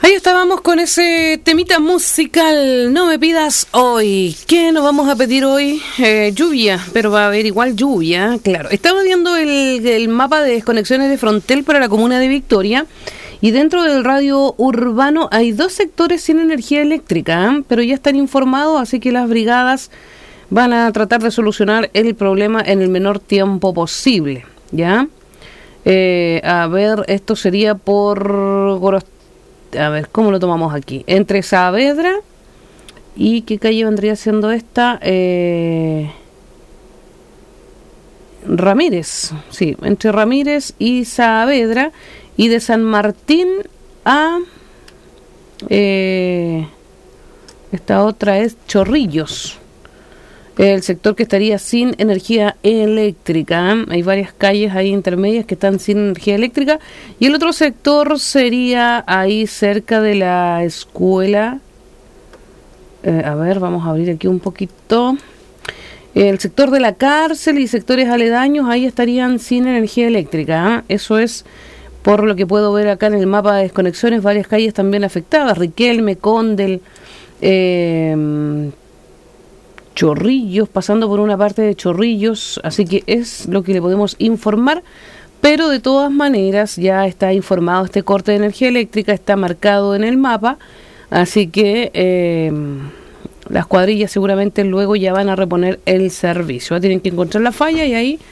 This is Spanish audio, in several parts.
Ahí estábamos con ese temita musical, No me pidas hoy. ¿Qué nos vamos a pedir hoy? Lluvia, pero va a haber igual lluvia, claro. Estaba viendo el mapa de desconexiones de Frontel para la comuna de Victoria y dentro del radio urbano hay 2 sectores sin energía eléctrica, pero ya están informados, así que las brigadas van a tratar de solucionar el problema en el menor tiempo posible, ¿ya? A ver, esto sería por... A ver, ¿cómo lo tomamos aquí? Entre Saavedra y ¿qué calle vendría siendo esta? Ramírez, sí, entre Ramírez y Saavedra, y de San Martín a esta otra es Chorrillos, el sector que estaría sin energía eléctrica. Hay varias calles ahí intermedias que están sin energía eléctrica, y el otro sector sería ahí cerca de la escuela. A ver, vamos a abrir aquí un poquito. El sector de la cárcel y sectores aledaños, ahí estarían sin energía eléctrica. Eso es por lo que puedo ver acá en el mapa de desconexiones, varias calles también afectadas: Riquelme, Condel, Chorrillos, pasando por una parte de Chorrillos, así que es lo que le podemos informar, pero de todas maneras ya está informado este corte de energía eléctrica, está marcado en el mapa, así que las cuadrillas seguramente luego ya van a reponer el servicio. Tienen que encontrar la falla y ahí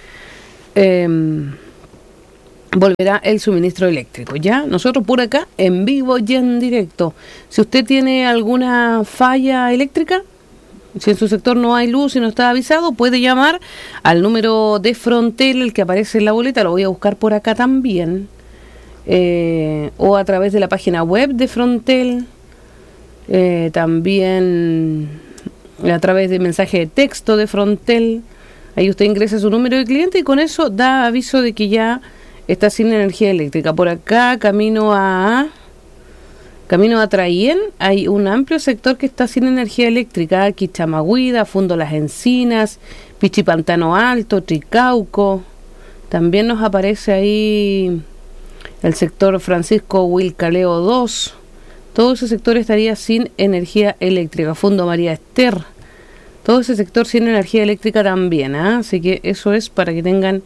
volverá el suministro eléctrico. Ya, nosotros por acá, en vivo y en directo. Si usted tiene alguna falla eléctrica, si en su sector no hay luz y no está avisado, puede llamar al número de Frontel, el que aparece en la boleta, lo voy a buscar por acá también, o a través de la página web de Frontel, también a través de mensaje de texto de Frontel. Ahí usted ingresa su número de cliente y con eso da aviso de que ya está sin energía eléctrica. Por acá, camino a Traillén, hay un amplio sector que está sin energía eléctrica: Quichamagüida, Fundo Las Encinas, Pichipantano Alto, Tricauco. También nos aparece ahí el sector Francisco Huilcaleo 2. Todo ese sector estaría sin energía eléctrica. Fundo María Ester, todo ese sector sin energía eléctrica también, ¿eh? Así que eso es para que tengan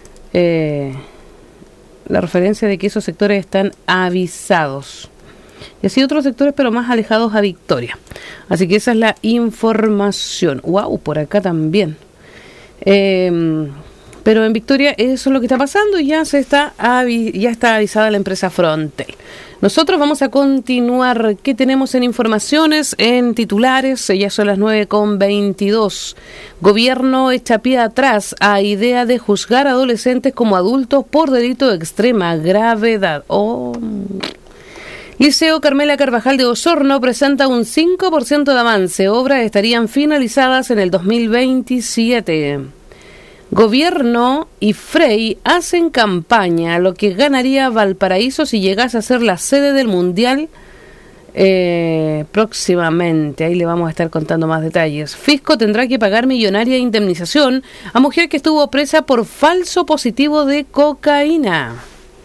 la referencia de que esos sectores están avisados. Y así otros sectores, pero más alejados a Victoria. Así que esa es la información. ¡Wow! Por acá también. Pero en Victoria eso es lo que está pasando y ya está avisada la empresa Frontel. Nosotros vamos a continuar. ¿Qué tenemos en informaciones? En titulares, ya son las 9:22. Gobierno echa pie atrás a idea de juzgar a adolescentes como adultos por delito de extrema gravedad. Liceo Carmela Carvajal de Osorno presenta un 5% de avance. Obras estarían finalizadas en el 2027. Gobierno y Frey hacen campaña, lo que ganaría Valparaíso si llegase a ser la sede del Mundial próximamente. Ahí le vamos a estar contando más detalles. Fisco tendrá que pagar millonaria indemnización a mujer que estuvo presa por falso positivo de cocaína.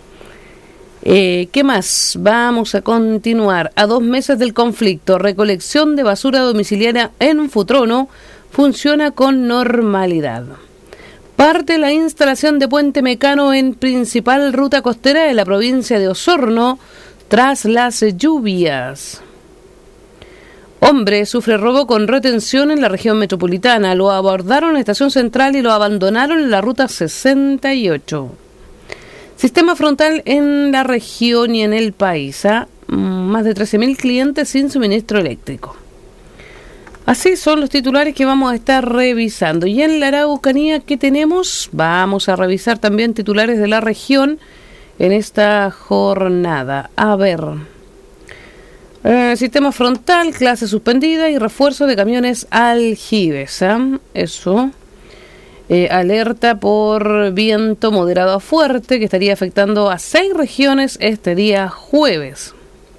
¿Qué más? Vamos a continuar. A 2 meses del conflicto, recolección de basura domiciliaria en Futrono funciona con normalidad. Parte la instalación de puente mecano en principal ruta costera de la provincia de Osorno tras las lluvias. Hombre sufre robo con retención en la región metropolitana. Lo abordaron en la estación central y lo abandonaron en la ruta 68. Sistema frontal en la región y en el país. Más de 13.000 clientes sin suministro eléctrico. Así son los titulares que vamos a estar revisando. Y en la Araucanía, ¿qué tenemos? Vamos a revisar también titulares de la región en esta jornada. A ver. Sistema frontal, clase suspendida y refuerzo de camiones aljibes. Eso. Alerta por viento moderado a fuerte que estaría afectando a 6 regiones este día jueves.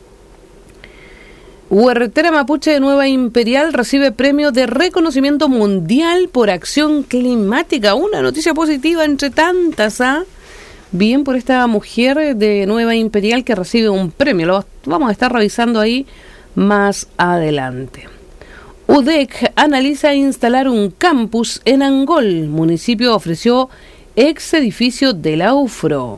Huertera Mapuche de Nueva Imperial recibe premio de reconocimiento mundial por acción climática. Una noticia positiva entre tantas, Bien por esta mujer de Nueva Imperial que recibe un premio. Lo vamos a estar revisando ahí más adelante. UDEC analiza instalar un campus en Angol. Municipio ofreció ex edificio de la UFRO.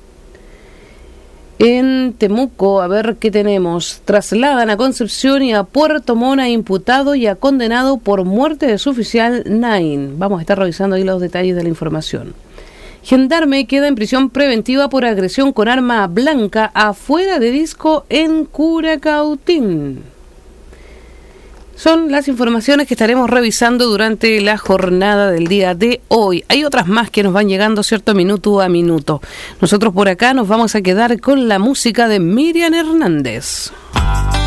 En Temuco, a ver qué tenemos. Trasladan a Concepción y a Puerto Montt a imputado y a condenado por muerte de su oficial Nain. Vamos a estar revisando ahí los detalles de la información. Gendarme queda en prisión preventiva por agresión con arma blanca afuera de disco en Curacautín. Son las informaciones que estaremos revisando durante la jornada del día de hoy. Hay otras más que nos van llegando, ¿cierto? Minuto a minuto. Nosotros por acá nos vamos a quedar con la música de Miriam Hernández.